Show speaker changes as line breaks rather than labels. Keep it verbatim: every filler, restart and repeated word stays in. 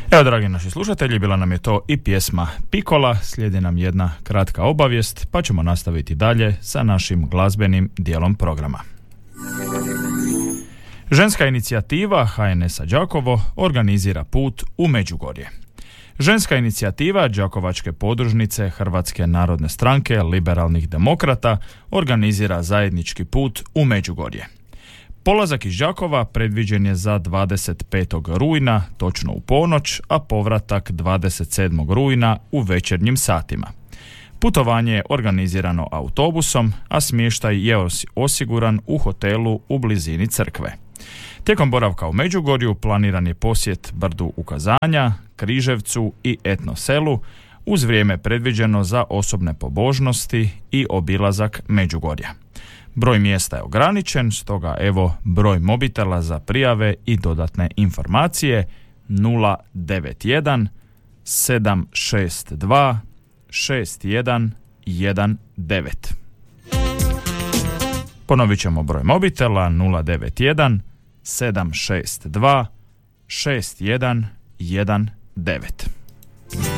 Evo, dragi naši slušatelji, bila nam je to i pjesma Pikola, slijedi nam jedna kratka obavijest, pa ćemo nastaviti dalje sa našim glazbenim dijelom programa. Ženska inicijativa H N S-a Đakovo organizira put u Međugorje. Ženska inicijativa Đakovačke podružnice Hrvatske narodne stranke liberalnih demokrata organizira zajednički put u Međugorje. Polazak iz Đakova predviđen je za dvadeset petog rujna, točno u ponoć, a povratak dvadeset sedmog rujna u večernjim satima. Putovanje je organizirano autobusom, a smještaj je osiguran u hotelu u blizini crkve. Tijekom boravka u Međugorju planiran je posjet brdu Ukazanja, Križevcu i Etno selu, uz vrijeme predviđeno za osobne pobožnosti i obilazak Međugorja. Broj mjesta je ograničen, stoga evo broj mobitela za prijave i dodatne informacije nula devet jedan sedam šest dva šest jedan jedan devet. Ponovit ćemo broj mobitela nula devet jedan sedam šest dva šest jedan jedan devet.